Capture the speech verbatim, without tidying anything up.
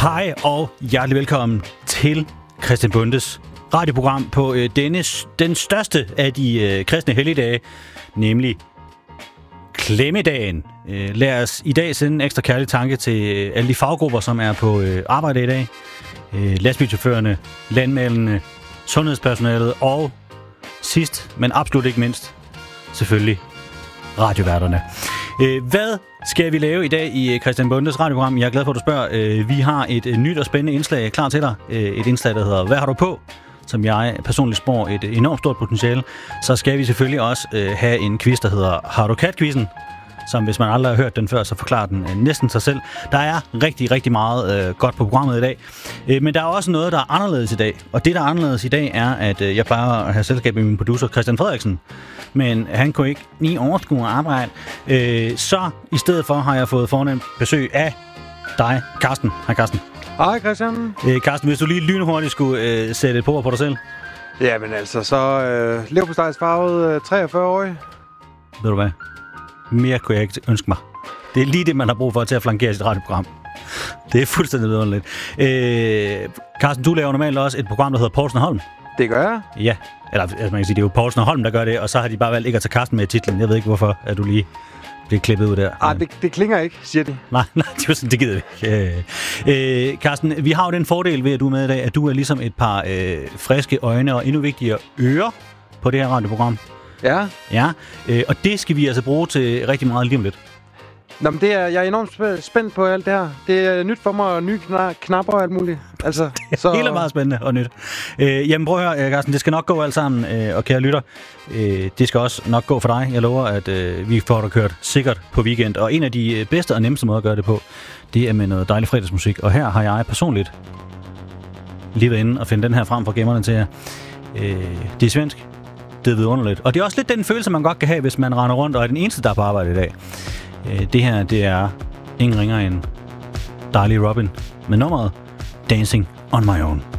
Hej og hjertelig velkommen til Christian Bondes radioprogram på øh, denne, den største af de øh, kristne helligdage, nemlig Klemmedagen. Øh, lad os i dag sende en ekstra kærlig tanke til øh, alle de faggrupper, som er på øh, arbejde i dag. Øh, lastbilchaufførerne, landmændene, sundhedspersonalet og sidst, men absolut ikke mindst, selvfølgelig radioværterne. Øh, hvad skal vi lave i dag i Christian Bondes radioprogram? Jeg er glad for, at du spørger. Øh, vi har et, et nyt og spændende indslag klar til dig. Øh, et indslag, der hedder Hvad har du på? Som jeg personligt spår et enormt stort potentiale. Så skal vi selvfølgelig også øh, have en quiz, der hedder Har du kat-quizzen? Som hvis man aldrig har hørt den før, så forklarer den øh, næsten sig selv. Der er rigtig, rigtig meget øh, godt på programmet i dag. Øh, men der er også noget, der er anderledes i dag. Og det, der er anderledes i dag, er, at øh, jeg plejer at have selskab med min producer, Christian Frederiksen. Men han kunne ikke lige overskue at arbejde. Øh, så i stedet for har jeg fået fornemt besøg af dig, Carsten. Hej, Carsten. Hej, Christian. Øh, Carsten, hvis du lige lynhurtigt skulle øh, sætte et på på dig selv. Jamen altså, så øh, leverpostejsfarvet øh, treogfyrre-årig. Ved du hvad? Mere kunne jeg ikke ønske mig. Det er lige det, man har brug for til at flankere sit radioprogram. Det er fuldstændig vidunderligt. Øh, Carsten, du laver normalt også et program, der hedder Poulsen og Holm. Det gør jeg. Ja, eller altså, man kan sige, det er jo Poulsen og Holm, der gør det, og så har de bare valgt ikke at tage Carsten med i titlen. Jeg ved ikke, hvorfor at du lige bliver klippet ud der. Ah, det, det klinger ikke, siger de. Nej, nej, det, er sådan, det gider vi ikke. Øh, øh, Carsten, vi har jo den fordel ved, at du er med i dag, at du er ligesom et par øh, friske øjne og endnu vigtigere ører på det her radioprogram. Ja. Ja, øh, og det skal vi altså bruge til rigtig meget lige om lidt. Nå, men det er, jeg er enormt spændt på alt det her. Det er nyt for mig, og nye kna- knapper og alt muligt. Altså, det så... hele er meget spændende og nyt. Øh, jamen prøv at høre, Carsten, det skal nok gå alt sammen, øh, og kære lytter, øh, det skal også nok gå for dig. Jeg lover, at øh, vi får dig kørt sikkert på weekend. Og en af de bedste og nemmeste måder at gøre det på, det er med noget dejlig fredagsmusik. Og her har jeg personligt lige været inde og finde den her frem for gemmerne til jer. Øh, det er svensk. Det er vidunderligt. Og det er også lidt den følelse, man godt kan have, hvis man render rundt og er den eneste, der er på arbejde i dag. Det her, det er ingen ringer end dejlig Robin med nummeret Dancing on My Own.